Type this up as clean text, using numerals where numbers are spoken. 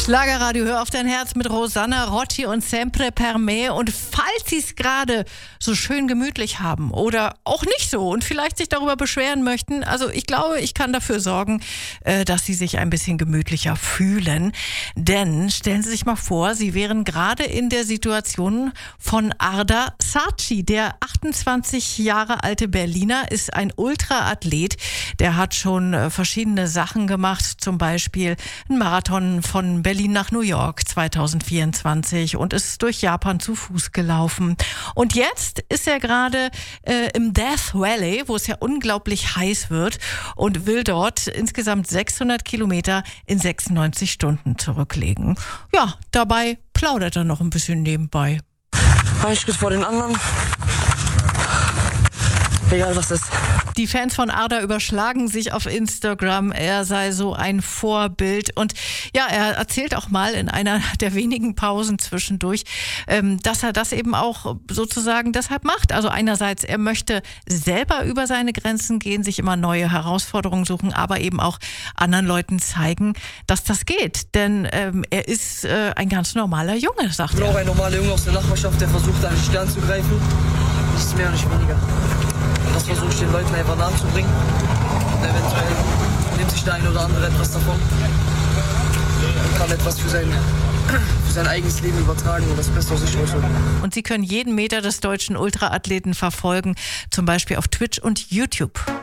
Schlagerradio, hör auf dein Herz mit Rosanna Rotti und Sempre per me. Und falls Sie es gerade so schön gemütlich haben oder auch nicht so und vielleicht sich darüber beschweren möchten, also ich glaube, ich kann dafür sorgen, dass Sie sich ein bisschen gemütlicher fühlen. Denn stellen Sie sich mal vor, Sie wären gerade in der Situation von Arda Saatchi. Der 28 Jahre alte Berliner ist ein Ultraathlet. Der hat schon verschiedene Sachen gemacht, zum Beispiel einen Marathon von Berlin nach New York 2024 und ist durch Japan zu Fuß gelaufen. Und jetzt ist er gerade im Death Valley, wo es ja unglaublich heiß wird und will dort insgesamt 600 Kilometer in 96 Stunden zurücklegen. Ja, dabei plaudert er noch ein bisschen nebenbei. Ein Schritt vor den anderen. Egal was ist. Die Fans von Arda überschlagen sich auf Instagram. Er sei so ein Vorbild. Und ja, er erzählt auch mal in einer der wenigen Pausen zwischendurch, dass er das eben auch sozusagen deshalb macht. Also einerseits, er möchte selber über seine Grenzen gehen, sich immer neue Herausforderungen suchen, aber eben auch anderen Leuten zeigen, dass das geht. Denn er ist ein ganz normaler Junge, sagt er. Ich bin auch ein normaler Junge aus der Nachbarschaft, der versucht, einen Stern zu greifen. Das ist mehr und nicht weniger. Das versuche ich den Leuten einfach nahezubringen. Und eventuell nimmt sich der eine oder andere etwas davon und kann etwas für sein eigenes Leben übertragen und das Beste aus sich rausholen. Und Sie können jeden Meter des deutschen Ultraathleten verfolgen, zum Beispiel auf Twitch und YouTube.